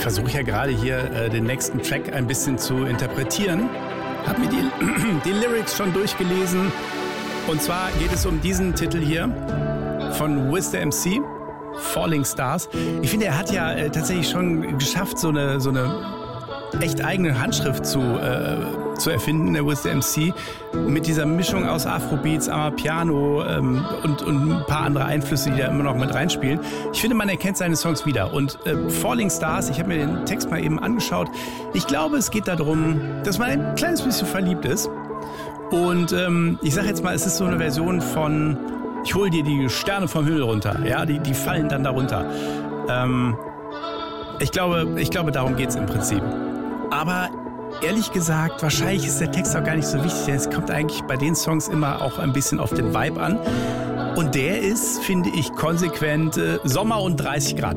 versuche ja gerade hier den nächsten Track ein bisschen zu interpretieren. Hab mir die Lyrics schon durchgelesen. Und zwar geht es um diesen Titel hier von Wiz the MC, Falling Stars. Ich finde, er hat ja tatsächlich schon geschafft, so eine echt eigene Handschrift zu erfinden, der Wiz the MC, mit dieser Mischung aus Afrobeats, Amapiano und ein paar andere Einflüsse, die da immer noch mit reinspielen. Ich finde, man erkennt seine Songs wieder. Und Falling Stars, ich habe mir den Text mal eben angeschaut. Ich glaube, es geht darum, dass man ein kleines bisschen verliebt ist. Und ich sage jetzt mal, es ist so eine Version von ich hol dir die Sterne vom Himmel runter. Ja, die fallen dann darunter. Ich glaube, darum geht's im Prinzip. Aber ehrlich gesagt, wahrscheinlich ist der Text auch gar nicht so wichtig, denn es kommt eigentlich bei den Songs immer auch ein bisschen auf den Vibe an. Und der ist, finde ich, konsequent Sommer und 30 Grad.